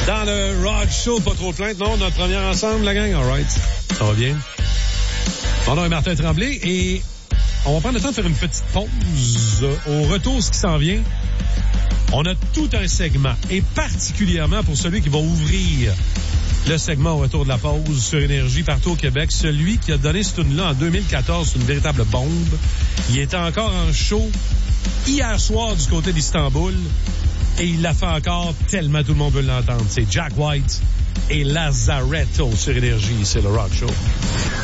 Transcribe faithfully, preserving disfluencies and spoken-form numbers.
Dans le Rock Show, pas trop de plaintes, non? Notre première ensemble, la gang? All right. Ça va bien? Mon nom est Martin Tremblay et on va prendre le temps de faire une petite pause. Au retour, ce qui s'en vient, on a tout un segment et particulièrement pour celui qui va ouvrir le segment au retour de la pause sur Énergie partout au Québec, celui qui a donné ce tune-là en deux mille quatorze, une véritable bombe. Il était encore en show hier soir du côté d'Istanbul et il l'a fait encore tellement tout le monde veut l'entendre. C'est Jack White et Lazaretto sur Énergie. C'est le Rock Show.